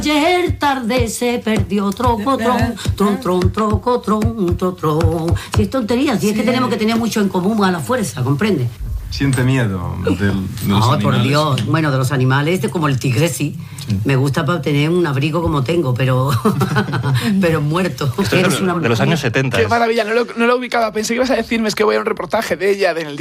Ayer tarde se perdió trocotrón, tron, trocotrón, totrón. Si es tontería, si es que tenemos que tener mucho en común a la fuerza, ¿comprende? Siente miedo de los animales. Por Dios. Bueno, de los animales, como el tigre, sí. Me gusta para tener un abrigo como tengo, pero muerto. Esto es de los años 70. Qué maravilla, no lo ubicaba. Pensé que ibas a decirme es que voy a un reportaje de ella en el